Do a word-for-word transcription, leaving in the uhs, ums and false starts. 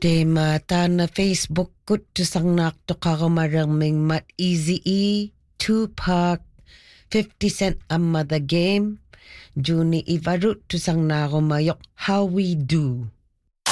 Tema tana Facebook kut tu sang nak to kagamarang ming mat easy e Tupac fifty cent amma the game Juni ivarut tu sang nako mayok how we do